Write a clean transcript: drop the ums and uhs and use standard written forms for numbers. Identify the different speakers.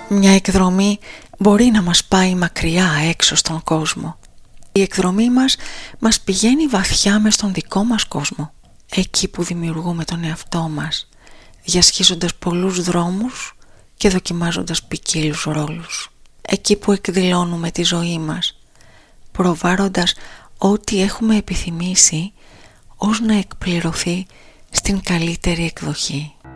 Speaker 1: Μια εκδρομή μπορεί να μας πάει μακριά έξω στον κόσμο. Η εκδρομή μας πηγαίνει βαθιά μες στον δικό μας κόσμο. Εκεί που δημιουργούμε τον εαυτό μας, διασχίζοντας πολλούς δρόμους και δοκιμάζοντας ποικίλους ρόλους. Εκεί που εκδηλώνουμε τη ζωή μας, προβάλλοντας ό,τι έχουμε επιθυμήσει ως να εκπληρωθεί στην καλύτερη εκδοχή.